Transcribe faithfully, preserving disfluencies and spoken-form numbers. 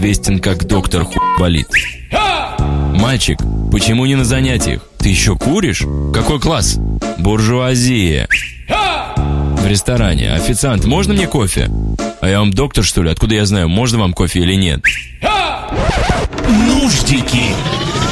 известен как доктор Хуйболит. Мальчик, почему не на занятиях? Ты еще куришь? Какой класс? Буржуазия. В ресторане. Официант, можно мне кофе? А я вам доктор, что ли? Откуда я знаю, можно вам кофе или нет? Нуждики.